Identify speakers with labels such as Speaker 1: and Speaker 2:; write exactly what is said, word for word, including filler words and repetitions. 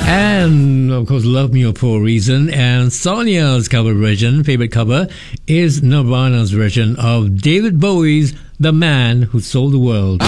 Speaker 1: And of course, Love Me for a Reason. And Sonia's cover version, favorite cover, is Nirvana's version of David Bowie's The Man Who Sold the World.